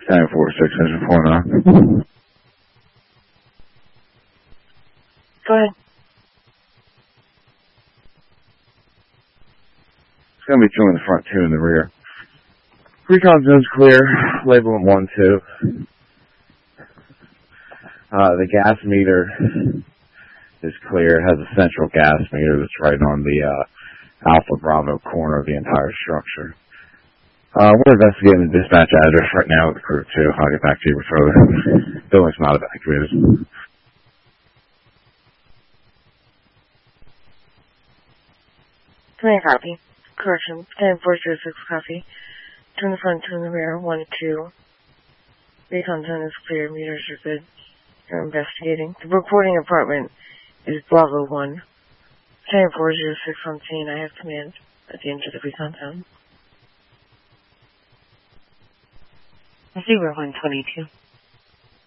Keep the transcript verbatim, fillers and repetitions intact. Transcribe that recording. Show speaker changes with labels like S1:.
S1: ten four six, engine four nine.
S2: Go ahead.
S1: It's going to be two in the front, two in the rear. Recon zone's clear. Label them one, two. Uh, the gas meter is clear. It has a central gas meter that's right on the uh, Alpha Bravo corner of the entire structure. Uh, we're investigating the dispatch address right now with the crew, too. I'll get back to you with further. Building's not evacuated.
S2: Command copy. Correction. ten four zero six copy. Two in the front, two in the rear, one, two. Recon zone is clear. Meters are good. You're investigating. The reporting apartment is Bravo one. ten four zero six on scene. I have command at the end of the recon zone.
S3: Zero one twenty-two.